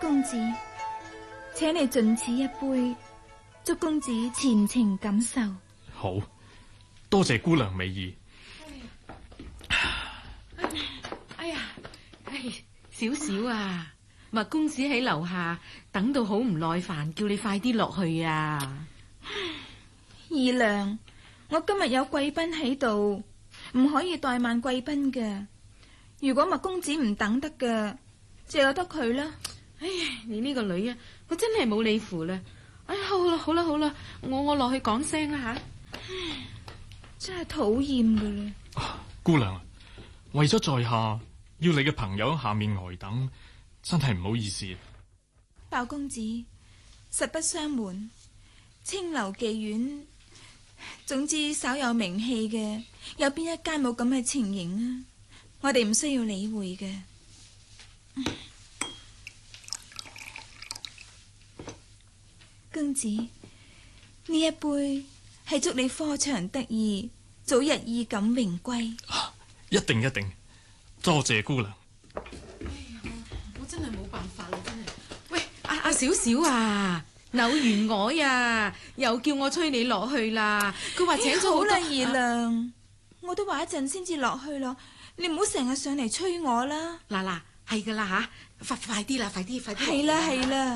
公子，請你盡此一杯，祝公子前程錦繡。 好，多謝姑娘美意。 小小啊，麥公子喺樓下等到好唔耐煩，叫你快啲落去啊。 二娘，我今日有貴賓喺度，唔可以怠慢貴賓嘅。如果麥公子唔等得嘅，就由得佢啦。 哎呀，你呢個女啊，我真係冇理符啦。哎呀，好啦，我落去講聲啦吓。 真係討厭噶啦。 姑娘，為咗在下要你嘅朋友喺下面呆等，真係唔好意思。 鮑公子，實不相瞞，青樓妓院，總之稍有名氣嘅，有邊一間冇咁嘅情形啊？我哋唔需要理會嘅。公子，呢一杯係祝你科場得意，早日衣錦榮歸。 一定，多謝姑娘。 哎呀，我真係冇辦法啦，真係。喂，阿小小啊，柳元我呀，又叫我催你落去啦。佢話請咗好多。 好啦，二娘，我都話一陣先至落去咯，你唔好成日上嚟催我啦。 嗱，係噶啦吓，快啲啦，快啲。 係啦。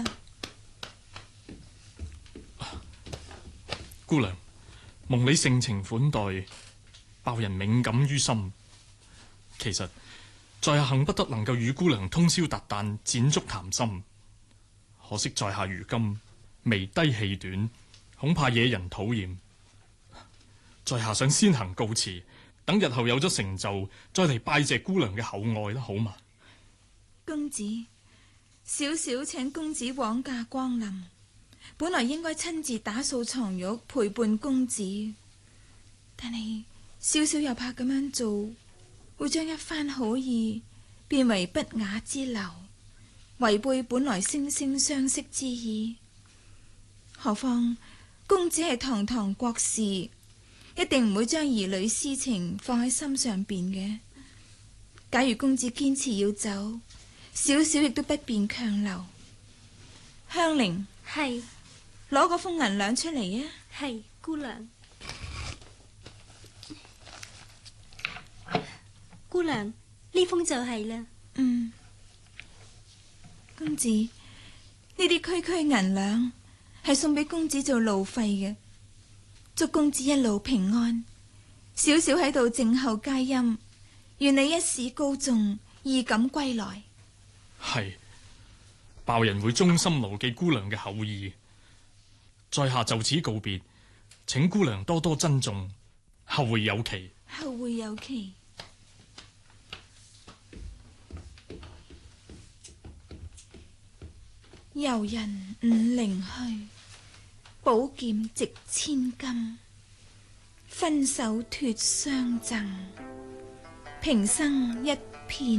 姑娘，蒙你盛情款待，鮑人敏感於心。其實在下恨不得能夠與姑娘通宵達旦，展足談心。可惜在下如今微低氣短，恐怕惹人討厭。在下想先行告辭，等日後有咗成就，再嚟拜謝姑娘嘅厚愛啦，好嘛？ 公子，小小請公子枉駕光臨，本來應該親自打掃床褥陪伴公子，但係小小又怕咁樣做會將一番好意變為不雅之流，違背本來惺惺相惜之意。何況公子係堂堂國士，一定唔會將兒女私情放喺心上邊嘅。假如公子堅持要走，小小亦都不便強留。香菱， 係， 攞嗰封銀兩出嚟啊！ 係，姑娘。姑娘，呢封就係啦。 公子，呢啲區銀兩係送俾公子做路費嘅，祝公子一路平安。小小喺度靜候佳音，願你一試高中，衣錦歸來。 係，鮑人會忠心牢記姑娘嘅厚意。在下就此告別，請姑娘多多珍重，後會有期。 後會有期。遊人五陵去，寶劍值千金。分手脫相贈，平生一片。